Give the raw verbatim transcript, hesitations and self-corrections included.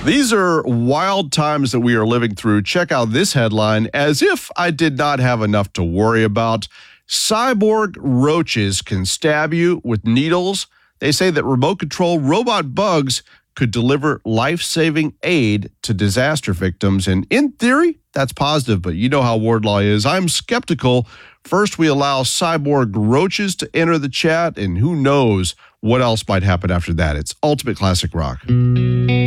These are wild times that we are living through. Check out this headline. As if I did not have enough to worry about, cyborg roaches can stab you with needles. They say that remote control robot bugs could deliver life-saving aid to disaster victims. And in theory, that's positive, but you know how Wardlaw is. I'm skeptical. First, we allow cyborg roaches to enter the chat, and who knows what else might happen after that. It's Ultimate Classic Rock.